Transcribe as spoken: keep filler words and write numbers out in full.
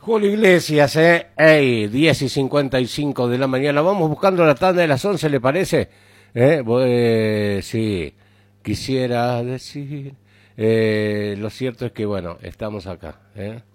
Julio Iglesias, eh, ey, diez y cincuenta y cinco de la mañana, vamos buscando la tanda de las once, ¿le parece? Eh, pues, sí, quisiera decir, eh, lo cierto es que, bueno, estamos acá, eh.